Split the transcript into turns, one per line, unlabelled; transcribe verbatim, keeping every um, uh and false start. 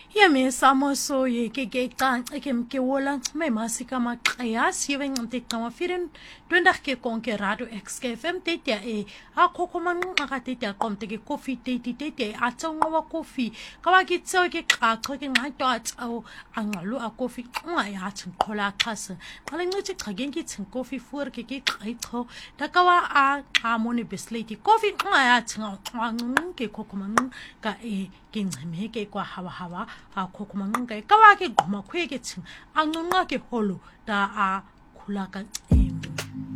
Ya me samoso ye ke ke kan ke ke wola me masika ma kaya siwen te kama firen twenda ke konkerado X K F M te te e a koko man ka te te kom te ke coffee te te te te a tsonga wa coffee ka wa ke tso ke ka ka ke nga to a tso a ngalo a coffee nga ya tsin khola khasa kala ngci ka gen ki tsin coffee for ke ke kai tho da ka wa a a moni besleti coffee nga ya tsin a ngung ke koko man ka e ke ngceme ke kwa hawa hawa a koko manganga ka wa ke goma khwe ke tsin a ngunga ke holo da a khula ka